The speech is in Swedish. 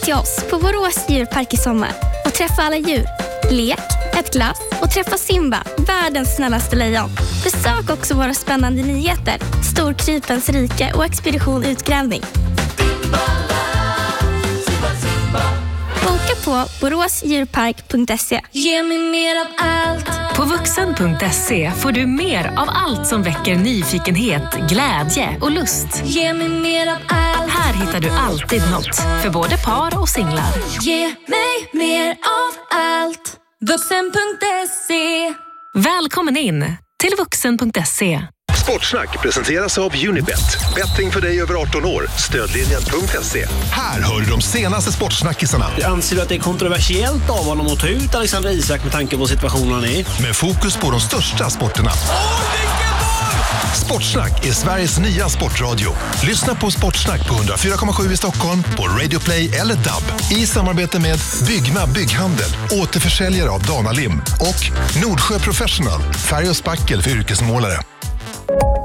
till oss på Borås djurpark i sommar och träffa alla djur. Lek, ett glass och träffa Simba, världens snällaste lejon. Besök också våra spännande nyheter, Storkrypens rike och Expedition Utgrävning. Boka på boråsdjurpark.se. Ge mig mer av allt. På vuxen.se får du mer av allt som väcker nyfikenhet, glädje och lust. Ge mig mer av allt. Här hittar du alltid något för både par och singlar. Ge mig mer av allt. Vuxen.se. Välkommen in till vuxen.se. Sportsnack presenteras av Unibet. Betting för dig över 18 år. Stödlinjen.se. Här hör du de senaste sportsnackisarna. Anser du att det är kontroversiellt av honom att ta ut Alexander Isak med tanke på situationen han är? Med fokus på de största sporterna. Sportsnack är Sveriges nya sportradio. Lyssna på Sportsnack på 104,7 i Stockholm, på Radio Play eller DAB. I samarbete med Byggma Bygghandel, återförsäljare av Dana Lim och Nordsjö Professional, färg och spackel för yrkesmålare.